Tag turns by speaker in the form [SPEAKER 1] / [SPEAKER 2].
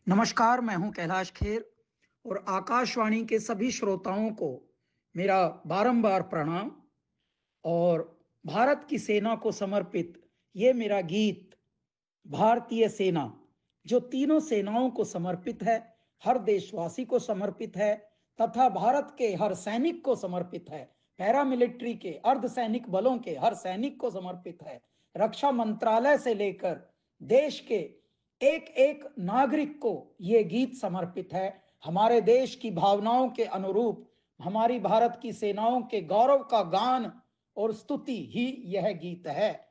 [SPEAKER 1] नमस्कार, मैं हूं कैलाश खेर और आकाशवाणी के सभी श्रोताओं को मेरा बारंबार प्रणाम। और भारत की सेना को समर्पित ये मेरा गीत भारतीय सेना, जो तीनों सेनाओं को समर्पित है, हर देशवासी को समर्पित है तथा भारत के हर सैनिक को समर्पित है। पैरामिलिट्री के अर्धसैनिक बलों के हर सैनिक को समर्पित है। रक्षा मंत्रालय से लेकर देश के एक एक नागरिक को ये गीत समर्पित है। हमारे देश की भावनाओं के अनुरूप हमारी भारत की सेनाओं के गौरव का गान और स्तुति ही यह गीत है।